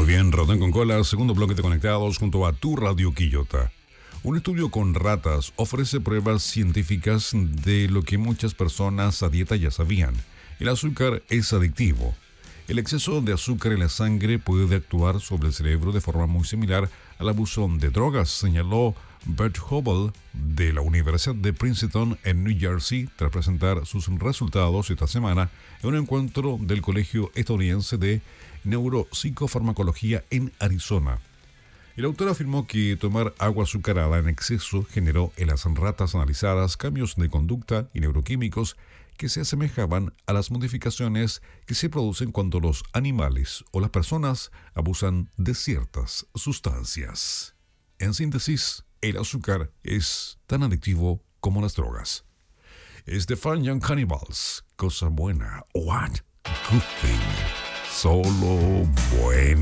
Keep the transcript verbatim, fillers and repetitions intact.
bien, Ratón con Cola, segundo bloque de Conectados junto a tu Radio Quillota. Un estudio con ratas ofrece pruebas científicas de lo que muchas personas a dieta ya sabían. El azúcar es adictivo. El exceso de azúcar en la sangre puede actuar sobre el cerebro de forma muy similar al abuso de drogas, señaló Bert Hubel de la Universidad de Princeton en New Jersey tras presentar sus resultados esta semana en un encuentro del Colegio Estadounidense de Neuropsicofarmacología en Arizona. El autor afirmó que tomar agua azucarada en exceso generó en las ratas analizadas cambios de conducta y neuroquímicos que se asemejaban a las modificaciones que se producen cuando los animales o las personas abusan de ciertas sustancias. En síntesis, el azúcar es tan adictivo como las drogas. Stefan Young Cannibals, cosa buena. What? Good thing. Solo buena.